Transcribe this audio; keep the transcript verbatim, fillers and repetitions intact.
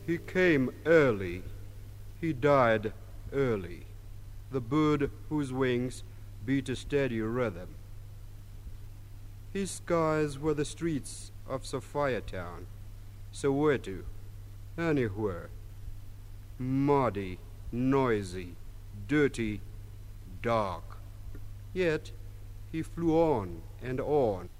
He came early, he died early, the bird whose wings beat a steady rhythm. His skies were the streets of Sophiatown, Soweto, anywhere. Muddy, noisy, dirty, dark. Yet he flew on and on,